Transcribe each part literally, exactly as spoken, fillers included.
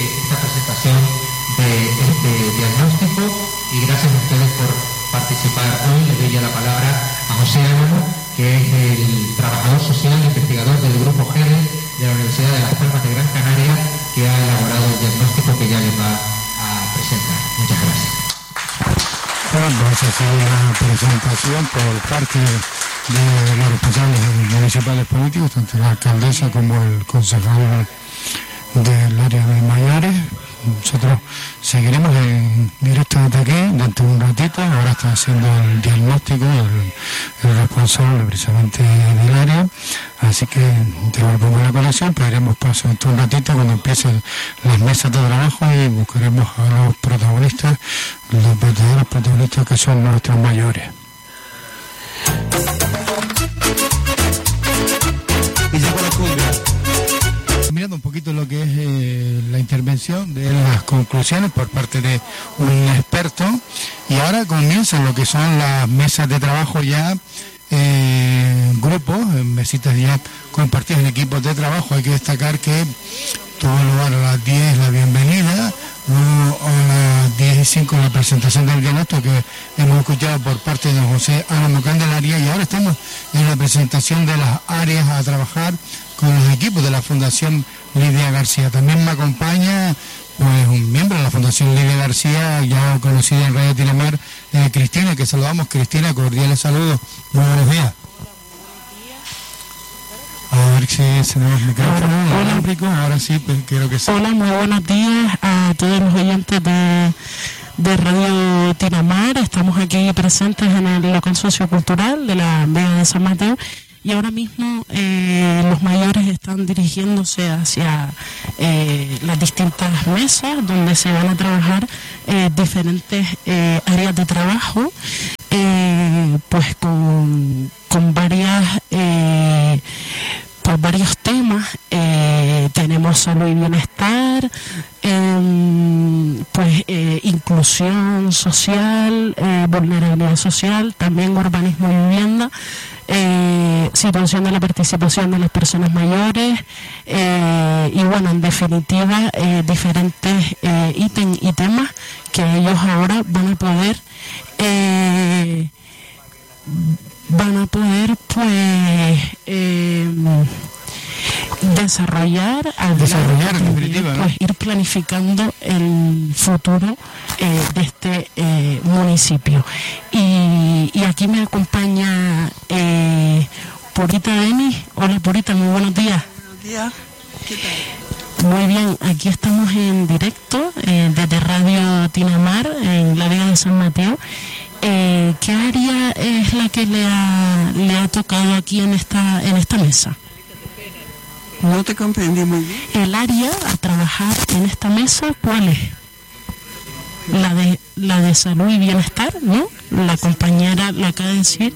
esta presentación de este diagnóstico, y gracias a ustedes por participar hoy. Le doy ya la palabra a José Álamo, que es el trabajador social e investigador del Grupo G E D E de la Universidad de Las Palmas de Gran Canaria, que ha elaborado el diagnóstico que ya les va a presentar. Muchas gracias. Vamos a hacer una presentación por parte de los responsables municipales políticos, tanto la alcaldesa como el concejal del área de mayores. Nosotros seguiremos en directo desde aquí dentro de un ratito. Ahora está haciendo el diagnóstico el, el responsable precisamente del área, así que devolvemos la conexión, pero haremos paso dentro de un ratito cuando empiecen las mesas de trabajo y buscaremos a los protagonistas, los verdaderos protagonistas que son nuestros mayores. Y ya con la cumbia. Mirando un poquito lo que es eh, la intervención de las conclusiones por parte de un experto, y ahora comienzan lo que son las mesas de trabajo ya eh, en grupos, en mesitas ya compartidas en equipos de trabajo. Hay que destacar que tuvo lugar a las diez la bienvenida, luego a las diez y cinco la presentación del diagnóstico que hemos escuchado por parte de don José Álamo Candelaria, y ahora estamos en la presentación de las áreas a trabajar con los equipos de la Fundación Lidia García. También me acompaña pues un miembro de la Fundación Lidia García, ya conocida en Radio Tinamar, eh, Cristina, que saludamos. Cristina, cordiales saludos, muy buenos días. A ver si tenemos micrófono. Hola, Enrico, ahora sí, pues creo que sí. Hola, muy buenos días a todos los oyentes de, de Radio Tinamar. Estamos aquí presentes en el local sociocultural de la Vega de San Mateo. Y ahora mismo eh, los mayores están dirigiéndose hacia eh, las distintas mesas donde se van a trabajar eh, diferentes eh, áreas de trabajo, eh, pues con, con varias eh, pues varios temas. Eh, tenemos salud y bienestar, eh, pues eh, inclusión social, eh, vulnerabilidad social, también urbanismo y vivienda. Eh, situación de la participación de las personas mayores, eh, y bueno, en definitiva eh, diferentes eh, ítems y temas que ellos ahora van a poder eh, van a poder pues eh, desarrollar, desarrollar en definitiva, ¿no? Pues ir planificando el futuro eh, de este eh, municipio. Y, y aquí me acompaña eh, Purita Denis. Hola Purita, muy buenos días. Buenos días, ¿qué tal? Muy bien, aquí estamos en directo eh, desde Radio Tinamar en la Vega de San Mateo. Eh, ¿Qué área es la que le ha, le ha tocado aquí en esta, en esta mesa? No te comprendí muy bien. El área a trabajar en esta mesa, ¿cuál es? La de la de salud y bienestar, ¿no? La compañera lo acaba de decir.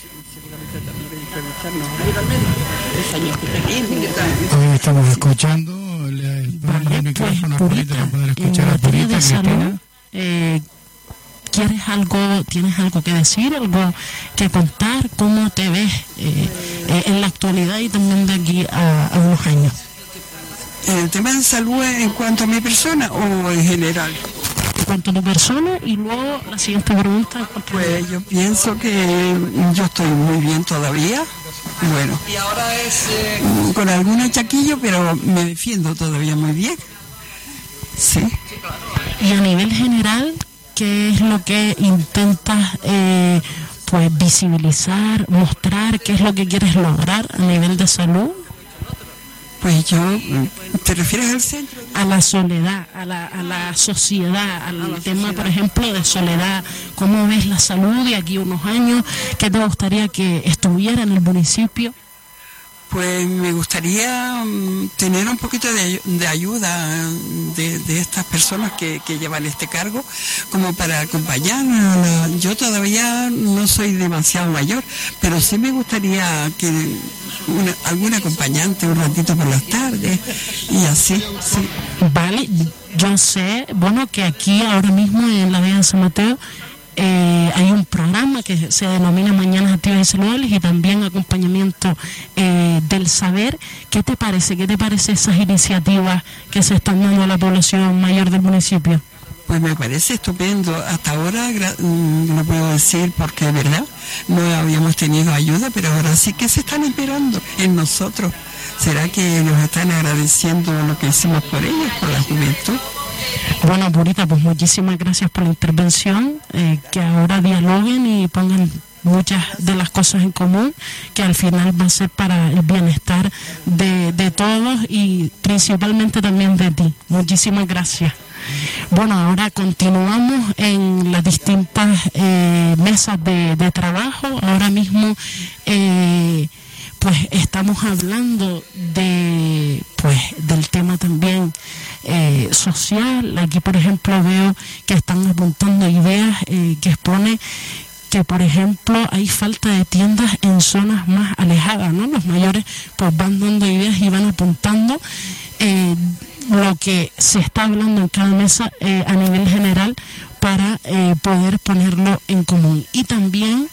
Hoy estamos escuchando el, el, vale, el micrófono pues, Purita, para poder escuchar en a materia Purita, de salud, Cristina. eh, ¿Quieres algo, tienes algo que decir, algo que contar? ¿Cómo te ves eh, eh, en la actualidad y también de aquí a, a unos años? ¿El tema de salud en cuanto a mi persona o en general? En cuanto a tu persona, y luego la siguiente pregunta. Pues yo pienso que yo estoy muy bien todavía. Bueno, y ahora es eh... con algún achaquillo, pero me defiendo todavía muy bien. Sí. Y a nivel general, ¿qué es lo que intentas eh, pues visibilizar, mostrar? ¿Qué es lo que quieres lograr a nivel de salud? Pues yo, ¿te refieres al centro? A la soledad, a la, a la sociedad, al a la tema, sociedad. Por ejemplo, de soledad. ¿Cómo ves la salud de aquí a unos años? ¿Qué te gustaría que estuviera en el municipio? Pues me gustaría um, tener un poquito de, de ayuda de, de estas personas que, que llevan este cargo, como para acompañar. A la, yo todavía no soy demasiado mayor, pero sí me gustaría que una, algún acompañante un ratito por las tardes y así, sí. Vale, yo sé, bueno, que aquí ahora mismo en la Vega de San Mateo eh, hay un programa que se denomina Mañanas Activas y Saludables y también acompañamiento eh, del saber. ¿Qué te parece? ¿Qué te parece esas iniciativas que se están dando a la población mayor del municipio? Pues me parece estupendo. Hasta ahora no puedo decir porque de verdad no habíamos tenido ayuda, pero ahora sí que se están esperando en nosotros. ¿Será que nos están agradeciendo lo que hicimos por ellos, por la juventud? Bueno, Purita, pues muchísimas gracias por la intervención, eh, que ahora dialoguen y pongan muchas de las cosas en común, que al final va a ser para el bienestar de, de todos y principalmente también de ti. Muchísimas gracias. Bueno, ahora continuamos en las distintas eh, mesas de, de trabajo. Ahora mismo eh, pues estamos hablando de pues del tema también eh, social. Aquí, por ejemplo, veo que están apuntando ideas eh, que expone que, por ejemplo, hay falta de tiendas en zonas más alejadas, ¿no? Los mayores pues van dando ideas y van apuntando eh, lo que se está hablando en cada mesa eh, a nivel general para eh, poder ponerlo en común. Y también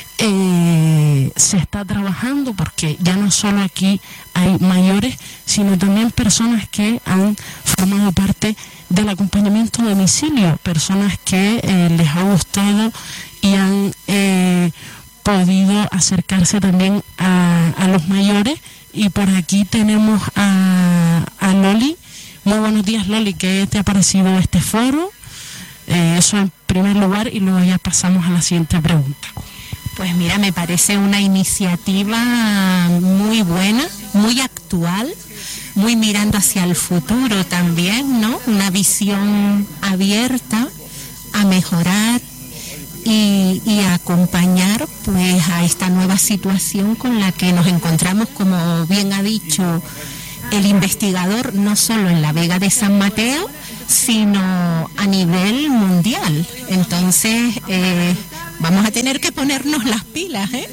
eh, se está trabajando, porque ya no solo aquí hay mayores, sino también personas que han formado parte del acompañamiento a domicilio, personas que eh, les ha gustado y han eh, podido acercarse también a, a los mayores. Y por aquí tenemos a, a Loli. Muy buenos días, Loli. ¿Qué te ha parecido este foro? Eh, eso en primer lugar, y luego ya pasamos a la siguiente pregunta. Pues mira, me parece una iniciativa muy buena, muy actual, muy mirando hacia el futuro también, ¿no? Una visión abierta a mejorar y, y a acompañar pues a esta nueva situación con la que nos encontramos, como bien ha dicho el investigador, no solo en la Vega de San Mateo, sino a nivel mundial. Entonces, eh, vamos a tener que ponernos las pilas, ¿eh?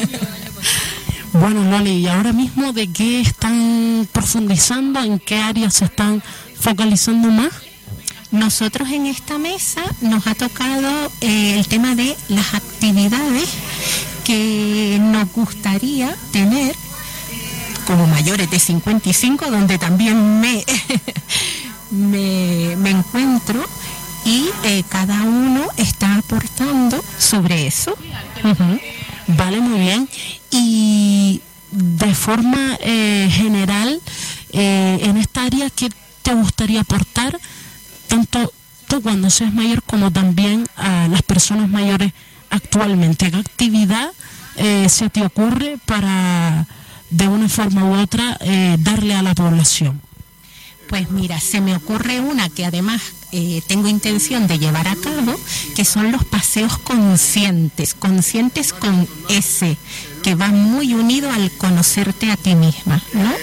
Bueno, Loli, ¿y ahora mismo de qué están profundizando? ¿En qué áreas se están focalizando más? Nosotros en esta mesa nos ha tocado eh, el tema de las actividades que nos gustaría tener como mayores de cincuenta y cinco, donde también me, me, me encuentro, y eh, cada uno está aportando sobre eso. Uh-huh. Vale, muy bien. Y de forma eh, general, eh, en esta área, ¿qué te gustaría aportar, tanto tú cuando seas mayor como también a las personas mayores actualmente? ¿Qué actividad eh, se te ocurre para, de una forma u otra, eh, darle a la población? Pues mira, se me ocurre una que además eh, tengo intención de llevar a cabo, que son los paseos conscientes, conscientes con S, que va muy unido al conocerte a ti misma, ¿no?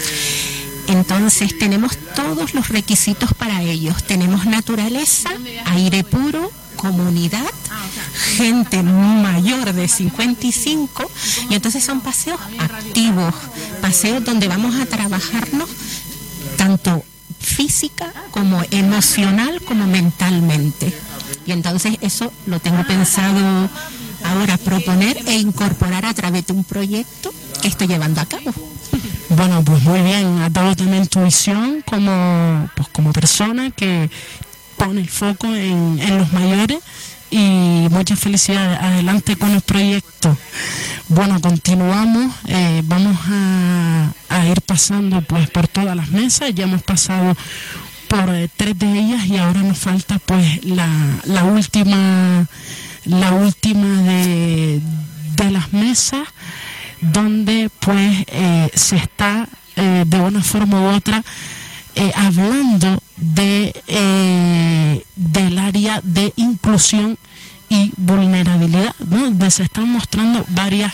Entonces tenemos todos los requisitos para ellos. Tenemos naturaleza, aire puro, comunidad, gente mayor de cincuenta y cinco, y entonces son paseos activos, paseos donde vamos a trabajarnos tanto física como emocional como mentalmente. Y entonces eso lo tengo pensado ahora proponer e incorporar a través de un proyecto que estoy llevando a cabo. Bueno, pues muy bien, has dado también tu visión como, pues como persona que pone el foco en, en los mayores, y muchas felicidades, adelante con el proyecto. Bueno, continuamos, eh, vamos a, a ir pasando pues por todas las mesas. Ya hemos pasado por eh, tres de ellas y ahora nos falta pues la, la última la última de, de las mesas, donde pues eh, se está eh, de una forma u otra eh, hablando de eh, del área de inclusión y vulnerabilidad, ¿no? Donde se están mostrando varias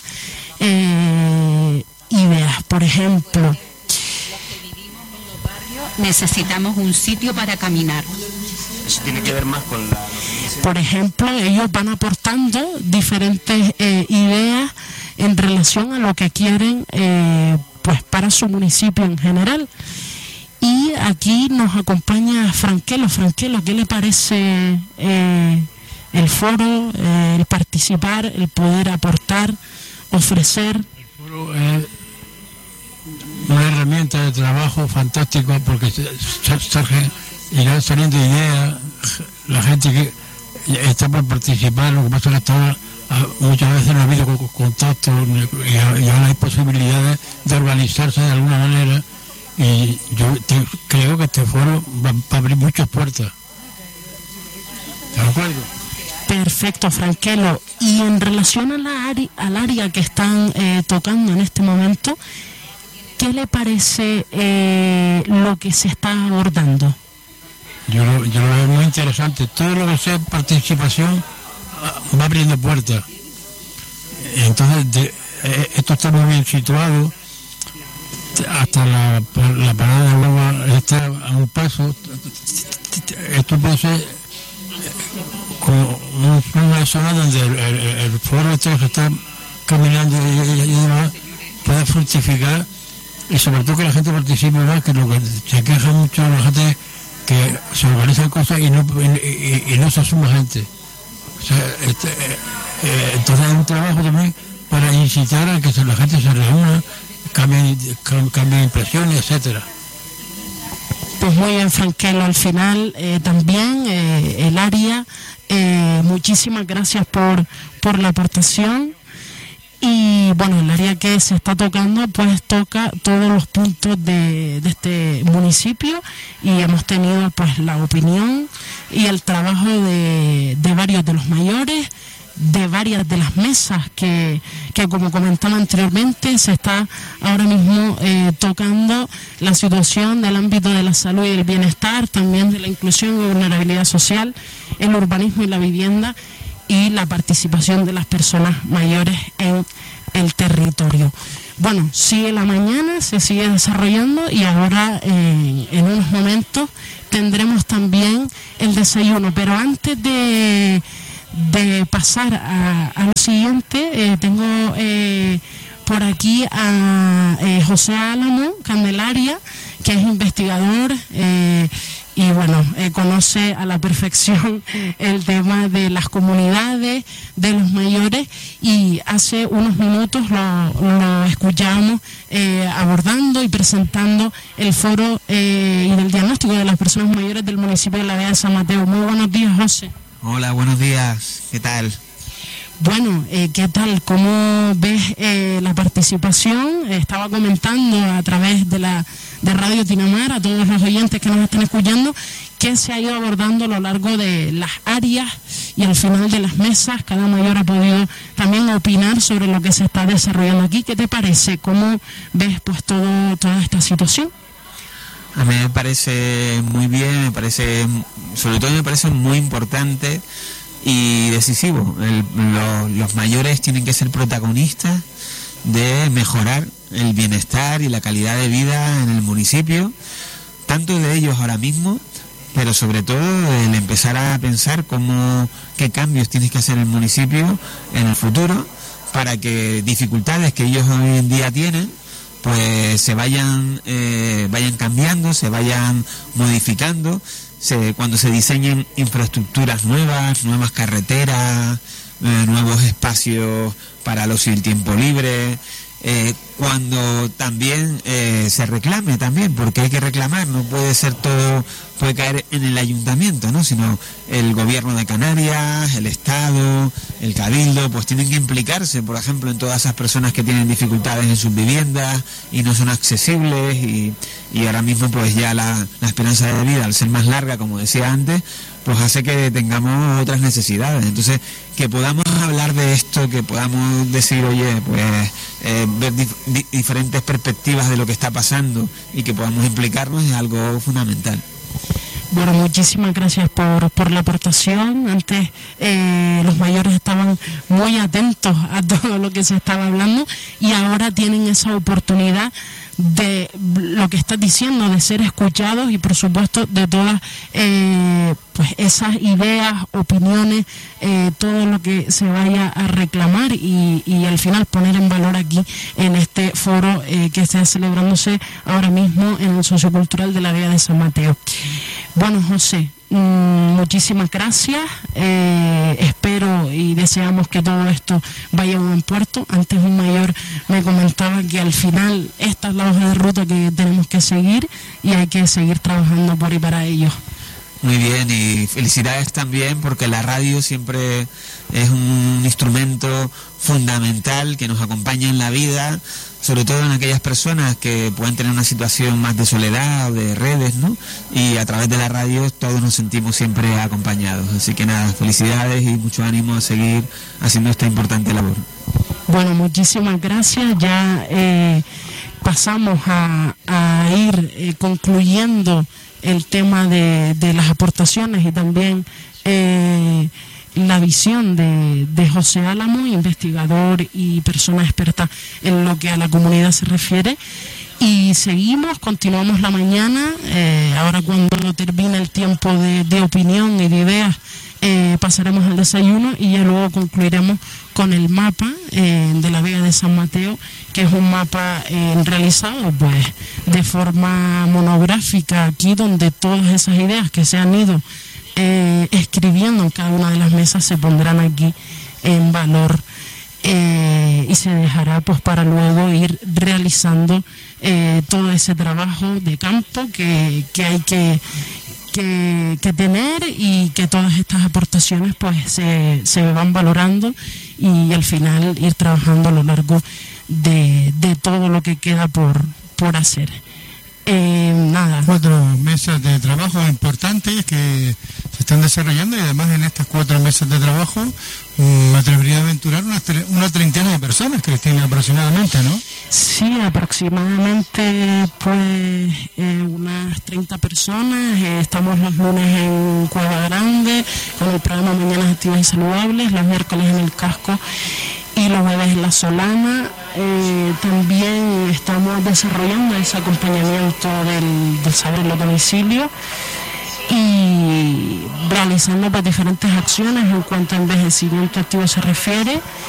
eh, ideas. Por ejemplo, necesitamos un sitio para caminar. Eso tiene que ver más con la... Por ejemplo, ellos van aportando diferentes eh, ideas en relación a lo que quieren eh, pues para su municipio en general. Y aquí nos acompaña Franquelo. Franquelo, ¿qué le parece eh, el foro, eh, el participar, el poder aportar, ofrecer. El foro es una herramienta de trabajo fantástico porque surge irán saliendo ideas, la gente que está por participar, lo que pasa es que hasta muchas veces no ha habido contacto y ahora hay posibilidades de organizarse de alguna manera, y yo te, creo que este foro va, va a abrir muchas puertas. ¿De acuerdo? Perfecto, Franquelo. Y en relación a la área, al área que están eh, tocando en este momento, ¿qué le parece eh, lo que se está abordando? Yo lo, yo lo veo muy interesante. Todo lo que sea participación va abriendo puertas. Entonces, de, eh, esto está muy bien situado. Hasta la, la parada de agua está a un paso. Esto puede ser como una zona donde el, el, el foro este que está caminando y, y, y demás puede fructificar, y sobre todo que la gente participe más, que lo que se queja mucho la gente que se organizan cosas y no, y, y no se asuma gente. O sea, este, eh, entonces hay un trabajo también para incitar a que la gente se reúna, cambien, cambien impresiones, etcétera. Pues muy bien, Franquelo. Al final eh, también eh, el área, eh, muchísimas gracias por, por la aportación. Y bueno, el área que se está tocando pues toca todos los puntos de, de este municipio, y hemos tenido pues la opinión y el trabajo de, de varios de los mayores, de varias de las mesas que, que como comentaba anteriormente, se está ahora mismo eh, tocando la situación del ámbito de la salud y del bienestar, también de la inclusión y vulnerabilidad social, el urbanismo y la vivienda, y la participación de las personas mayores en el territorio. Bueno, sigue la mañana, se sigue desarrollando, y ahora eh, en unos momentos tendremos también el desayuno. Pero antes de, de pasar a, a lo siguiente, eh, tengo eh, por aquí a eh, José Álamo Candelaria, que es investigador eh, y bueno, eh, conoce a la perfección el tema de las comunidades, de los mayores, y hace unos minutos lo, lo escuchamos eh, abordando y presentando el foro eh, y del diagnóstico de las personas mayores del municipio de la Vega de San Mateo. Muy buenos días, José. Hola, buenos días, ¿qué tal? Bueno, eh, ¿qué tal? ¿Cómo ves eh, la participación? Estaba comentando a través de la de Radio Tinamar a todos los oyentes que nos están escuchando que se ha ido abordando a lo largo de las áreas, y al final de las mesas cada mayor ha podido también opinar sobre lo que se está desarrollando aquí. ¿Qué te parece? ¿Cómo ves pues todo toda esta situación? A mí me parece muy bien, me parece, sobre todo me parece muy importante y decisivo. El, lo, los mayores tienen que ser protagonistas de mejorar el bienestar y la calidad de vida en el municipio, tanto de ellos ahora mismo, pero sobre todo el empezar a pensar cómo, qué cambios tiene que hacer el municipio en el futuro para que dificultades que ellos hoy en día tienen pues se vayan eh, vayan cambiando, se vayan modificando. Se, cuando se diseñen infraestructuras nuevas, nuevas carreteras, eh, nuevos espacios para el ocio y el tiempo libre, eh, cuando también eh, se reclame también, porque hay que reclamar, no puede ser todo, puede caer en el ayuntamiento, ¿no? Sino el gobierno de Canarias, el Estado, el Cabildo, pues tienen que implicarse, por ejemplo, en todas esas personas que tienen dificultades en sus viviendas y no son accesibles, y, y ahora mismo pues ya la, la esperanza de vida, al ser más larga, como decía antes, pues hace que tengamos otras necesidades. Entonces, que podamos hablar de esto, que podamos decir, oye, pues eh, ver dif di diferentes perspectivas de lo que está pasando y que podamos implicarnos es algo fundamental. Bueno, muchísimas gracias por, por la aportación. Antes eh, los mayores estaban muy atentos a todo lo que se estaba hablando, y ahora tienen esa oportunidad de lo que estás diciendo, de ser escuchados, y por supuesto de todas eh, pues esas ideas, opiniones, eh, todo lo que se vaya a reclamar, y, y al final poner en valor aquí en este foro eh, que está celebrándose ahora mismo en el sociocultural de la Vega de San Mateo. Bueno, José, Mm, muchísimas gracias. Eh, espero y deseamos que todo esto vaya a buen puerto. Antes un mayor me comentaba que al final esta es la hoja de ruta que tenemos que seguir y hay que seguir trabajando por y para ello. Muy bien, y felicidades también porque la radio siempre es un instrumento fundamental que nos acompaña en la vida, sobre todo en aquellas personas que pueden tener una situación más de soledad o de redes, ¿no? Y a través de la radio todos nos sentimos siempre acompañados. Así que nada, felicidades y mucho ánimo a seguir haciendo esta importante labor. Bueno, muchísimas gracias. Ya eh, pasamos a, a ir eh, concluyendo el tema de, de las aportaciones y también eh, la visión de, de José Álamo, investigador y persona experta en lo que a la comunidad se refiere. Y seguimos, continuamos la mañana, eh, ahora cuando termine el tiempo de, de opinión y de ideas, eh, pasaremos al desayuno y ya luego concluiremos con el mapa eh, de la Vega de San Mateo, que es un mapa eh, realizado pues de forma monográfica aquí, donde todas esas ideas que se han ido eh, escribiendo en cada una de las mesas se pondrán aquí en valor eh, y se dejará pues para luego ir realizando eh, todo ese trabajo de campo que, que hay que Que, que tener y que todas estas aportaciones pues se, se van valorando y al final ir trabajando a lo largo de, de todo lo que queda por, por hacer. Eh, nada. Cuatro mesas de trabajo importantes que se están desarrollando y además en estas cuatro mesas de trabajo um, me atrevería a aventurar una, una treintena de personas, Cristina, aproximadamente, ¿no? Sí, aproximadamente pues eh, unas treinta personas. Eh, estamos los lunes en Cueva Grande con el programa Mañanas Activas y Saludables, los miércoles en el Casco y los jueves en La Solana. Eh, también estamos desarrollando ese acompañamiento del, del saber en los domicilios y realizando pues, diferentes acciones en cuanto a envejecimiento activo se refiere.